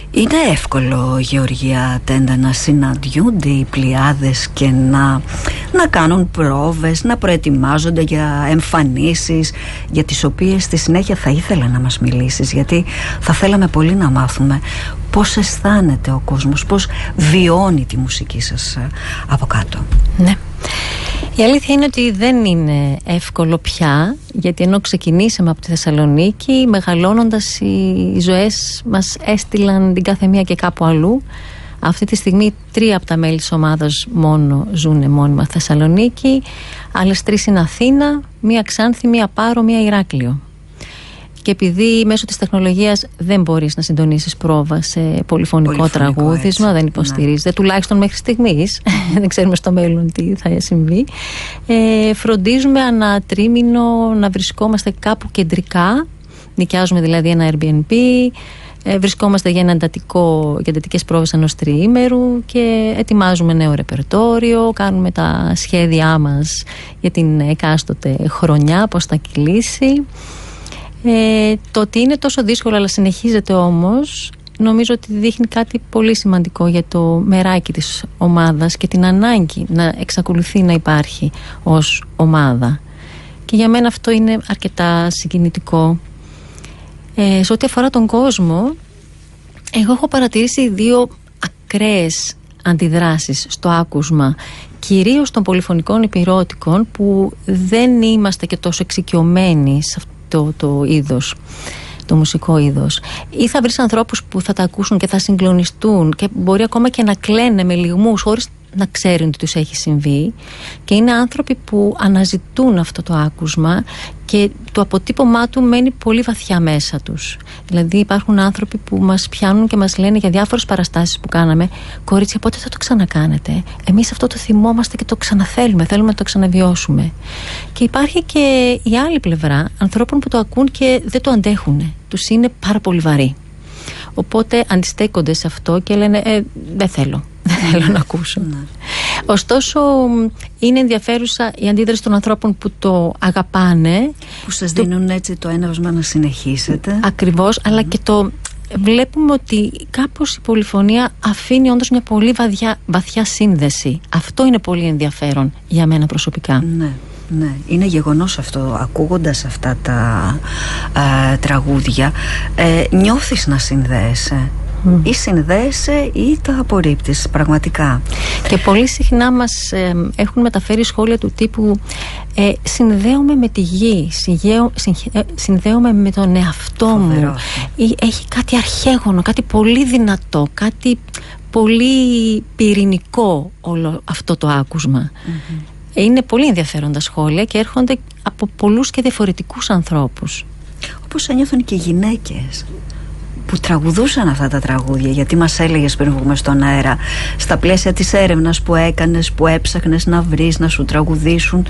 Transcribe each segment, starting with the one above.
Είναι εύκολο, Γεωργία Τέντα, να συναντιούνται οι πλειάδες και να κάνουν πρόβες, να προετοιμάζονται για εμφανίσεις για τις οποίες στη συνέχεια θα ήθελα να μας μιλήσεις, γιατί θα θέλαμε πολύ να μάθουμε πώς αισθάνεται ο κόσμος, πώς βιώνει τη μουσική σας από κάτω. Ναι. Η αλήθεια είναι ότι δεν είναι εύκολο πια, γιατί ενώ ξεκινήσαμε από τη Θεσσαλονίκη, μεγαλώνοντας οι ζωές μας έστειλαν την κάθε μία και κάπου αλλού. Αυτή τη στιγμή 3 από τα μέλη της ομάδας μόνο ζουν μόνιμα στη Θεσσαλονίκη, άλλες 3 είναι Αθήνα, 1 Ξάνθη, 1 Πάρο, 1 Ηράκλειο. Και επειδή μέσω της τεχνολογίας δεν μπορείς να συντονίσεις πρόβα σε πολυφωνικό τραγούδισμα, δεν υποστηρίζεται, τουλάχιστον μέχρι στιγμής, δεν ξέρουμε στο μέλλον τι θα συμβεί, φροντίζουμε ανά τρίμηνο να βρισκόμαστε κάπου κεντρικά, νοικιάζουμε δηλαδή ένα Airbnb, βρισκόμαστε για εντατικές πρόβες ενός τριήμερου και ετοιμάζουμε νέο ρεπερτόριο, κάνουμε τα σχέδιά μας για την εκάστοτε χρονιά, πώς θα κυλήσει. Το ότι είναι τόσο δύσκολο αλλά συνεχίζεται όμως, νομίζω ότι δείχνει κάτι πολύ σημαντικό για το μεράκι της ομάδας και την ανάγκη να εξακολουθεί να υπάρχει ως ομάδα. Και για μένα αυτό είναι αρκετά συγκινητικό. Σε ό,τι αφορά τον κόσμο, εγώ έχω παρατηρήσει 2 ακραίες αντιδράσεις στο άκουσμα, κυρίως των πολυφωνικών υπηρώτικων, που δεν είμαστε και τόσο εξοικειωμένοι σε αυτό το είδος, το μουσικό είδος. Ή θα βρεις ανθρώπους που θα τα ακούσουν και θα συγκλονιστούν και μπορεί ακόμα και να κλαίνε με λυγμούς χωρίς να ξέρουν τι τους έχει συμβεί, και είναι άνθρωποι που αναζητούν αυτό το άκουσμα και το αποτύπωμά του μένει πολύ βαθιά μέσα τους. Δηλαδή υπάρχουν άνθρωποι που μας πιάνουν και μας λένε για διάφορες παραστάσεις που κάναμε, κορίτσια, πότε θα το ξανακάνετε? Εμείς αυτό το θυμόμαστε και το ξαναθέλουμε, θέλουμε να το ξαναβιώσουμε. Και υπάρχει και η άλλη πλευρά ανθρώπων που το ακούν και δεν το αντέχουν, τους είναι πάρα πολύ βαρύ. Οπότε αντιστέκονται σε αυτό και λένε δεν θέλω να ακούσω. Ωστόσο είναι ενδιαφέρουσα η αντίδραση των ανθρώπων που το αγαπάνε, που σας δίνουν έτσι το έναυσμα να συνεχίσετε. Ακριβώς, αλλά και το βλέπουμε ότι κάπως η πολυφωνία αφήνει όντως μια πολύ βαθιά σύνδεση. Αυτό είναι πολύ ενδιαφέρον για μένα προσωπικά. Ναι, είναι γεγονός αυτό. Ακούγοντας αυτά τα τραγούδια, νιώθεις να συνδέεσαι. Ή συνδέεσαι ή τα απορρίπτεις πραγματικά. Και πολύ συχνά μας έχουν μεταφέρει σχόλια του τύπου συνδέομαι με τη γη, συνδέομαι με τον εαυτό μου, ή έχει κάτι αρχαίγωνο, κάτι πολύ δυνατό, κάτι πολύ πυρηνικό όλο αυτό το άκουσμα. Είναι πολύ ενδιαφέροντα σχόλια και έρχονται από πολλούς και διαφορετικούς ανθρώπους. Όπως ένιωθαν και οι γυναίκες που τραγουδούσαν αυτά τα τραγούδια, γιατί μας έλεγες πριν βγούμε στον αέρα, στα πλαίσια της έρευνας που έκανες, που έψαχνες να βρεις, να σου τραγουδήσουν,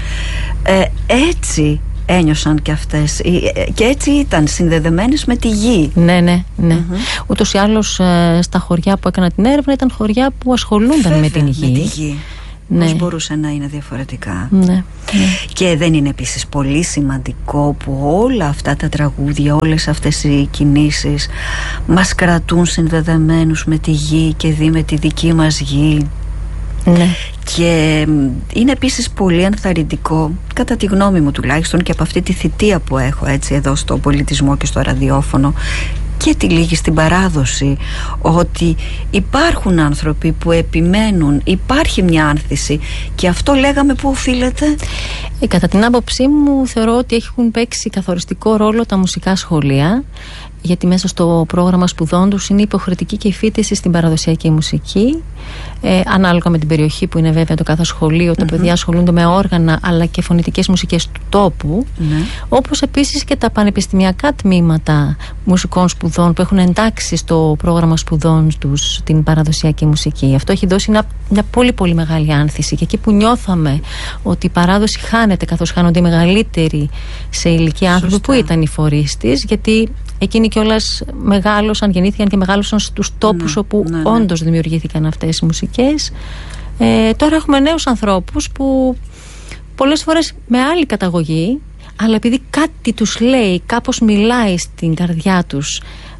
έτσι ένιωσαν και αυτές και έτσι ήταν συνδεδεμένες με τη γη. Ναι. Ούτως ή άλλως στα χωριά που έκανα την έρευνα ήταν χωριά που ασχολούνταν με την γη. Με τη γη. Πώς μπορούσε να είναι διαφορετικά. Ναι. Και δεν είναι επίσης πολύ σημαντικό που όλα αυτά τα τραγούδια, όλες αυτές οι κινήσεις μας κρατούν συνδεδεμένους με τη γη και με τη δική μας γη. Ναι. Και είναι επίσης πολύ ενθαρρυντικό, κατά τη γνώμη μου τουλάχιστον, και από αυτή τη θητεία που έχω έτσι εδώ στο πολιτισμό και στο ραδιόφωνο και τη λίγη στην παράδοση, ότι υπάρχουν άνθρωποι που επιμένουν, υπάρχει μια άνθηση, και αυτό λέγαμε που οφείλεται. Κατά την άποψή μου θεωρώ ότι έχουν παίξει καθοριστικό ρόλο τα μουσικά σχολεία, γιατί μέσα στο πρόγραμμα σπουδών τους είναι υποχρεωτική και η φοιτηση στην παραδοσιακή μουσική, ανάλογα με την περιοχή που είναι βέβαια το κάθε σχολείο. Τα παιδιά ασχολούνται με όργανα αλλά και φωνητικές μουσικές του τόπου, όπως επίσης και τα πανεπιστημιακά τμήματα μουσικών σπουδών που έχουν εντάξει στο πρόγραμμα σπουδών τους την παραδοσιακή μουσική. Αυτό έχει δώσει μια πολύ πολύ μεγάλη άνθηση, και εκεί που νιώθαμε ότι η παράδοση χάνεται, καθώς χάνονται οι μεγαλύτεροι σε ηλικία άνθρωποι που ήταν οι φορείς της, γιατί εκείνοι κιόλας μεγάλωσαν, γεννήθηκαν και μεγάλωσαν στους τόπους όπου όντως δημιουργήθηκαν αυτές οι μουσικές. Τώρα έχουμε νέους ανθρώπους που πολλές φορές με άλλη καταγωγή, αλλά επειδή κάτι τους λέει, κάπως μιλάει στην καρδιά τους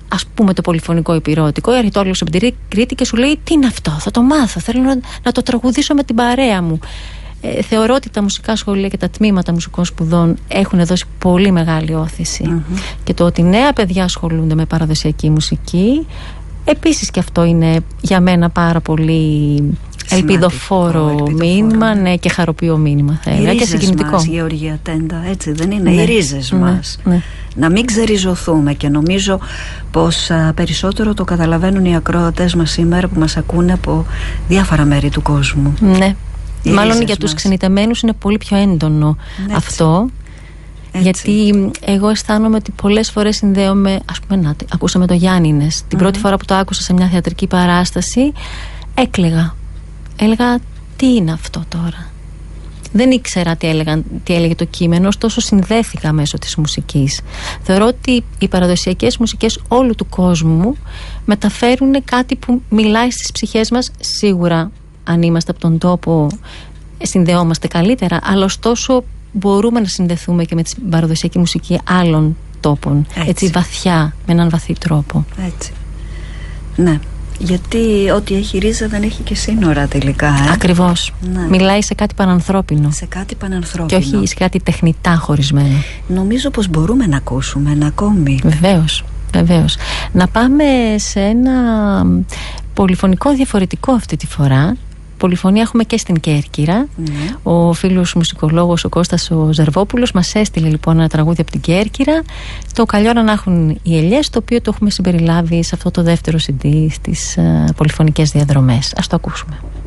ας πούμε το πολυφωνικό υπηρώτικο, έρχεται όλος από την Κρήτη και σου λέει τι είναι αυτό, θα το μάθω, θέλω να το τραγουδήσω με την παρέα μου. Θεωρώ ότι τα μουσικά σχολεία και τα τμήματα μουσικών σπουδών έχουν δώσει πολύ μεγάλη όθηση. Και το ότι νέα παιδιά ασχολούνται με παραδοσιακή μουσική, επίσης και αυτό είναι για μένα πάρα πολύ ελπιδοφόρο μήνυμα, ναι, και χαροποιό μήνυμα, θα έλεγα, και συγκινητικό. Μας, Γεωργία Τέντα, έτσι δεν είναι? Οι ρίζες μας. Ναι. Να μην ξεριζωθούμε, και νομίζω πως περισσότερο το καταλαβαίνουν οι ακροατές μας σήμερα που μας ακούνε από διάφορα μέρη του κόσμου. Ναι. Μάλλον για τους ξενιτεμένους είναι πολύ πιο έντονο αυτό. Έτσι. Γιατί εγώ αισθάνομαι ότι πολλές φορές συνδέομαι, ας πούμε, ακούσαμε το Γιάννηνες. Την πρώτη φορά που το άκουσα σε μια θεατρική παράσταση, έκλαιγα. Έλεγα, τι είναι αυτό τώρα? Δεν ήξερα τι έλεγε το κείμενο, ωστόσο συνδέθηκα μέσω της μουσικής. Θεωρώ ότι οι παραδοσιακές μουσικές όλου του κόσμου μεταφέρουν κάτι που μιλάει στις ψυχές μας. Σίγουρα, αν είμαστε από τον τόπο, συνδεόμαστε καλύτερα, αλλά ωστόσο μπορούμε να συνδεθούμε και με την παραδοσιακή μουσική άλλων τόπων. Έτσι βαθιά, με έναν βαθύ τρόπο. Έτσι. Ναι. Γιατί ό,τι έχει ρίζα δεν έχει και σύνορα τελικά. Ακριβώς. Ναι. Μιλάει σε κάτι πανανθρώπινο. Σε κάτι πανανθρώπινο. Και όχι σε κάτι τεχνητά χωρισμένο. Νομίζω πως μπορούμε να ακούσουμε ένα ακόμη. Βεβαίως. Βεβαίως. Να πάμε σε ένα πολυφωνικό διαφορετικό αυτή τη φορά. Πολυφωνία έχουμε και στην Κέρκυρα. Ο φίλος μουσικολόγος ο Κώστας ο Ζερβόπουλος μας έστειλε λοιπόν ένα τραγούδι από την Κέρκυρα, το «Καλιόρα να έχουν οι ελιές», το οποίο το έχουμε συμπεριλάβει σε αυτό το δεύτερο CD στις πολυφωνικές διαδρομές. Ας το ακούσουμε.